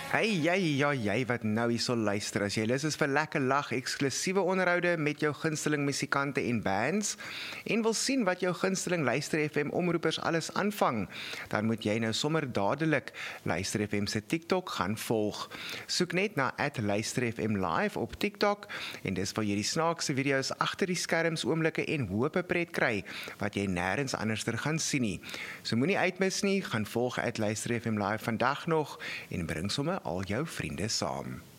Hey jy wat nou hierso luister. As jy lus is vir lekker lag, eksklusiewe onderhoude met jou gunsteling musikante en bands en wil sien wat jou gunsteling Luister FM omroepers alles aanvang, dan moet jy nou sommer dadelik Luister FM se TikTok gaan volg. Soek net na @luisterfm live op TikTok en dis waar jy die snaakse video's agter die skerms oomblikke en hoop pret kry wat jy nêrens anderster gaan sien nie. So moenie uitmis nie, gaan volg @luisterfm live vandag nog en bring sommer al jou vriende saam.